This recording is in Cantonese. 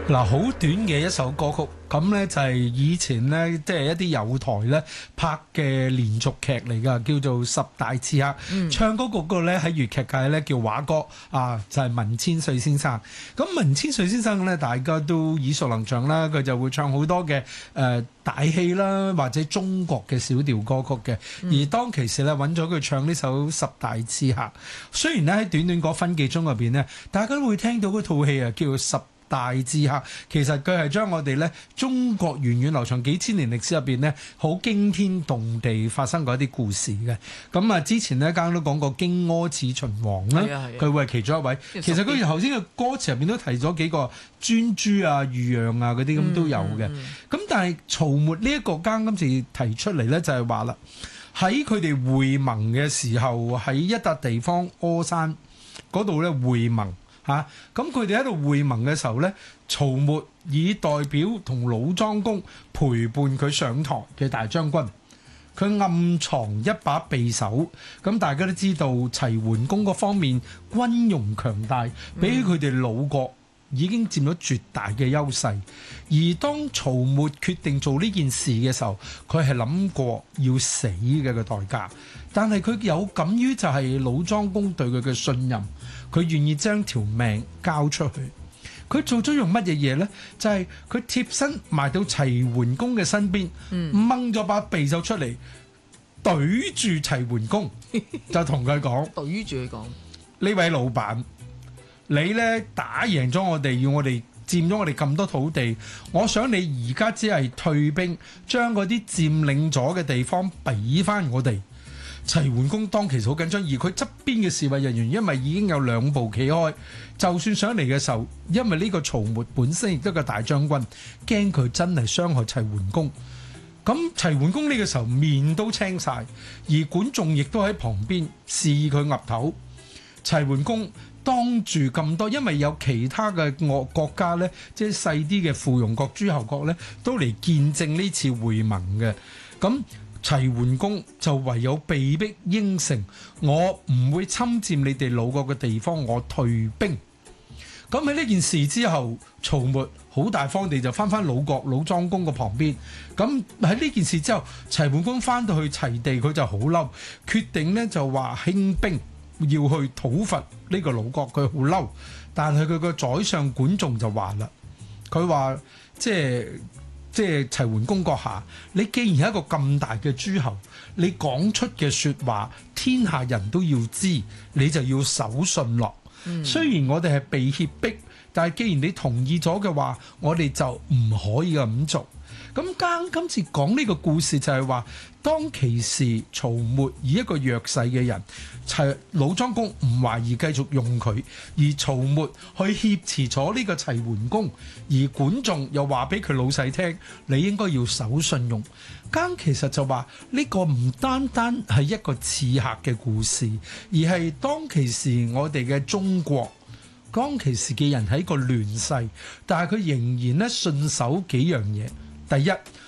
嗱，好短嘅一首歌曲，咁呢就係以前呢，即係一啲友台呢拍嘅連續劇嚟㗎，叫做《十大刺客》。唱歌嗰個呢喺粵劇界呢叫華哥啊，就係文千歲先生。咁文千歲先生呢，大家都耳熟能詳啦，佢就會唱好多嘅大戲啦，或者中國嘅小調歌曲嘅。而當其時呢，揾咗佢唱呢首《十大刺客》，雖然呢喺短短嗰分幾鐘入邊呢，大家都會聽到嗰套戲啊，叫做《十大刺客》，其實佢係將我哋咧中國源遠流長幾千年歷史入邊咧，好驚天動地發生過一啲故事嘅。咁啊，之前咧剛剛都講過荊軻刺秦王啦，佢會係其中一位。其實佢頭先嘅歌詞入邊都提咗幾個專諸啊、豫讓啊嗰啲咁都有嘅。咁但係曹沫呢一個今次提出嚟咧，就係話啦，喺佢哋會盟嘅時候，喺一笪地方柯山嗰度咧會盟。咁佢哋喺度會盟嘅時候呢，曹沫以代表同老莊公陪伴佢上台嘅大將軍，佢暗藏一把匕首。咁大家都知道齊桓公嗰方面軍容強大，比起佢哋魯國已經佔咗絕大嘅優勢。而當曹沫決定做呢件事嘅時候，佢係諗過要死嘅個代價，但係佢有感於就係老莊公對佢嘅信任，佢願意將條命交出去。佢做咗用乜嘢嘢呢？就係佢貼身埋到齊桓公嘅身邊，掹咗把匕首出嚟，對住齊桓公，就同佢講： 對住佢講， 呢位老闆，你呢打贏咗我哋，要我哋佔咗我哋咁多土地，我想你而家只係退兵，將嗰啲佔領咗嘅地方俾翻我哋。齊桓公當其時好緊張，而佢側邊嘅侍衛人員因為已經有兩步企開，就算上嚟嘅時候，因為呢個曹沫本身亦都係個大將軍，驚佢真係傷害齊桓公。咁齊桓公呢個時候面都青晒，而管仲亦都喺旁邊示意佢岌頭。齊桓公當住咁多，因為有其他嘅國家呢，即係細啲嘅附庸國、諸侯國呢，都嚟見證呢次會盟嘅。咁齊桓公就唯有被逼應承，我唔會侵佔你哋魯國嘅地方，我退兵。咁喺呢件事之後，曹沫好大方地就翻魯國老莊公嘅旁邊。咁喺呢件事之後，齊桓公翻到去齊地，佢就好嬲，決定呢就話興兵要去討伐呢個魯國，佢好嬲。但係佢個宰相管仲就話啦，佢話即係齊桓公閣下，你既然係一個咁大嘅諸侯，你講出嘅說話，天下人都要知，你就要守信落。雖然我哋係被脅迫，但係既然你同意咗嘅話，我哋就唔可以咁做。咁今次講呢個故事就係話，當其時曹沫以一個弱勢嘅人，老莊公唔懷疑繼續用佢，而曹沫去挾持咗呢個齊桓公，而管仲又話俾佢老細聽，你應該要守信用。其實就話呢個唔單單係一個刺客嘅故事，而係當其時我哋嘅中國，當其時嘅人係一個亂世，但係佢仍然咧信守幾樣嘢。第一，